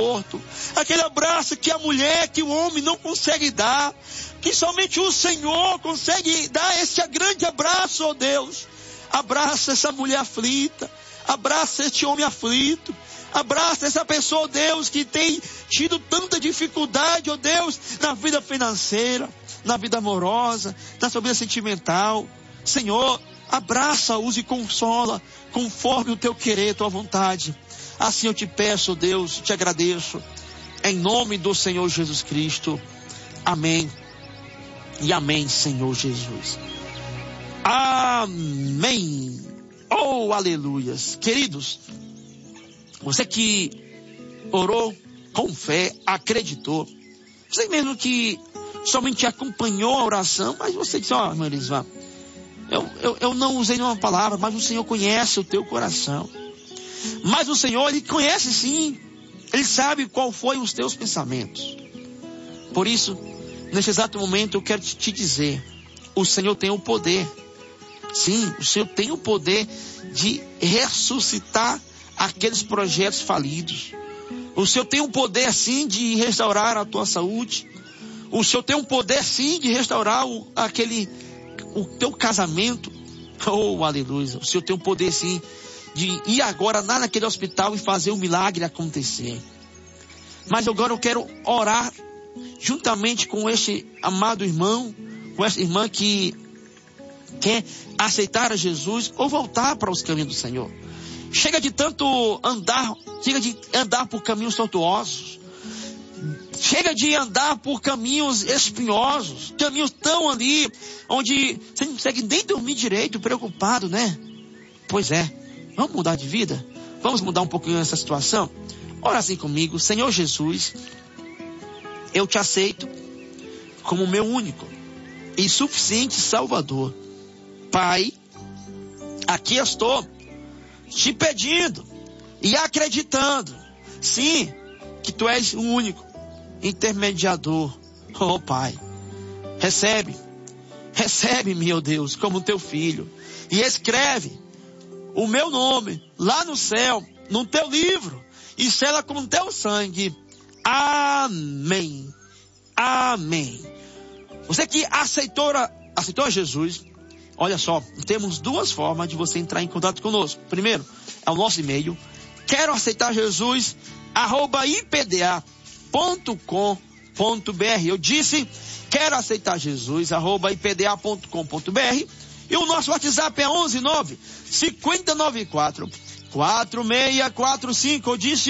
conforto, aquele abraço que a mulher, que o homem não consegue dar, que somente o Senhor consegue dar esse grande abraço, ó Deus. Abraça essa mulher aflita, abraça este homem aflito, abraça essa pessoa, ó Deus, que tem tido tanta dificuldade, ó Deus, na vida financeira, na vida amorosa, na sua vida sentimental. Senhor, abraça-os e consola, conforme o teu querer, tua vontade. Assim eu te peço, Deus, te agradeço, em nome do Senhor Jesus Cristo. Amém. E amém, Senhor Jesus. Amém. Oh, aleluias. Queridos, você que orou com fé, acreditou, você mesmo que somente acompanhou a oração, mas você disse, ó, irmã Elisvan, eu não usei nenhuma palavra, mas o Senhor conhece o teu coração. Mas o Senhor, Ele conhece sim. Ele sabe qual foi os teus pensamentos. Por isso, neste exato momento, eu quero te dizer, o Senhor tem o poder. Sim, o Senhor tem o poder de ressuscitar aqueles projetos falidos. O Senhor tem o poder sim de restaurar a tua saúde. O Senhor tem o poder sim de restaurar o teu casamento. Oh, aleluia. O Senhor tem o poder sim de ir agora lá naquele hospital e fazer o milagre acontecer. Mas agora eu quero orar juntamente com este amado irmão, com essa irmã que quer aceitar a Jesus ou voltar para os caminhos do Senhor. Chega de andar por caminhos tortuosos. Chega de andar por caminhos espinhosos, caminhos tão ali, onde você não consegue nem dormir direito, preocupado, né? Pois é, vamos mudar de vida? Vamos mudar um pouquinho essa situação? Ora assim comigo, Senhor Jesus, eu te aceito como meu único e suficiente Salvador. Pai, aqui eu estou te pedindo e acreditando, sim, que tu és o único intermediador. Oh Pai, recebe-me, ó Deus, como teu filho, e escreve o meu nome lá no céu, no teu livro, e sela com teu sangue. Amém. Amém. Você que aceitou a Jesus, olha só, temos duas formas de você entrar em contato conosco. Primeiro, é o nosso e-mail, quero aceitar Jesus, @ipda.com.br. Eu disse, quero aceitar Jesus, @ipda.com.br. E o nosso WhatsApp é 119-5094-4645. Eu disse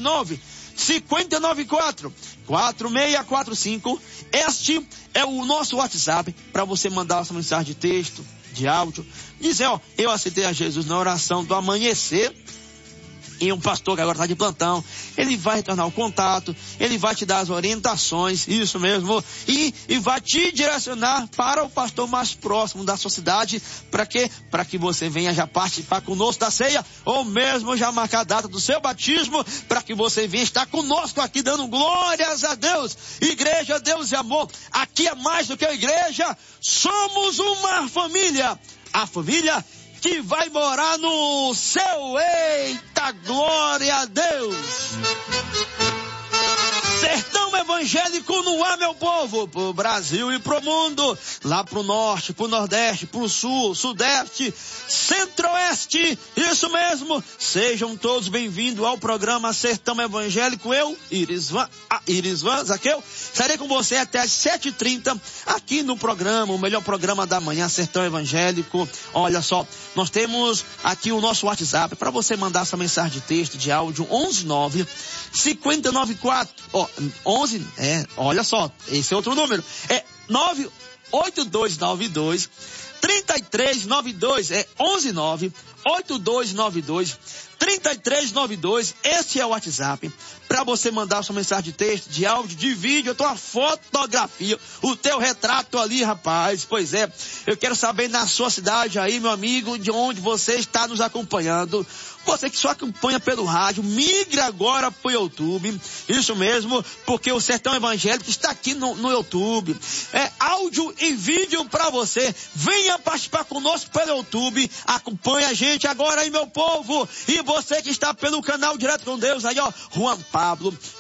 119-5094-4645. Este é o nosso WhatsApp para você mandar a sua mensagem de texto, de áudio. Dizer, ó, eu aceitei a Jesus na oração do amanhecer. E um pastor que agora está de plantão, ele vai retornar o contato, ele vai te dar as orientações, isso mesmo, e vai te direcionar para o pastor mais próximo da sua cidade. Para quê? Para que você venha já participar conosco da ceia, ou mesmo já marcar a data do seu batismo, para que você venha estar conosco aqui dando glórias a Deus. Igreja, Deus e amor, aqui é mais do que a igreja, somos uma família, a família que vai morar no céu. Eita, glória a Deus! Sertão evangélico no ar, meu povo, pro Brasil e pro mundo, lá pro norte, pro nordeste, pro sul, sudeste, centro-oeste, isso mesmo, sejam todos bem-vindos ao programa Sertão Evangélico. Eu, Irisvan Zaqueu, estarei com você até às 7h30, aqui no programa, o melhor programa da manhã, Sertão Evangélico. Olha só, nós temos aqui o nosso WhatsApp, para você mandar sua mensagem de texto, de áudio, 11 olha só, esse é outro número, é 98292-3392, é 119-8292-3392, esse é o WhatsApp, para você mandar sua mensagem de texto, de áudio, de vídeo, a tua fotografia, o teu retrato ali, rapaz. Pois é, eu quero saber na sua cidade aí, meu amigo, de onde você está nos acompanhando. Você que só acompanha pelo rádio, migre agora pro YouTube, isso mesmo, porque o Sertão Evangélico está aqui no YouTube, é áudio e vídeo para você. Venha participar conosco pelo YouTube, acompanha a gente agora aí, meu povo, e você que está pelo canal Direto com Deus aí, ó, Juan Pablo,